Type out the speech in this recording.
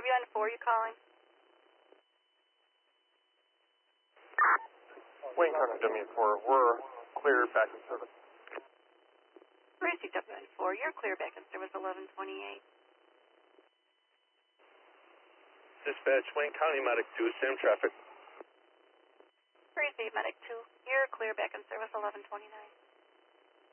WN4, you calling? Wayne County WN4, we're clear back in service. Receive WN4, you're clear back in service 1128. Dispatch, Wayne County Medic 2, same traffic. Receive Medic 2, you're clear back in service 1129.